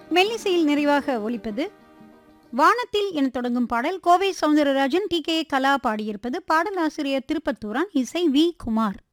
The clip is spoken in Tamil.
மெல்லிசையில் நிறைவாக ஒலிப்பது வானத்தில் என தொடங்கும் பாடல். கோவை சவுந்தரராஜன், டி கே கலா பாடியிருப்பது. பாடலாசிரியர் திருப்பத்தூரான், இசை வி குமார்.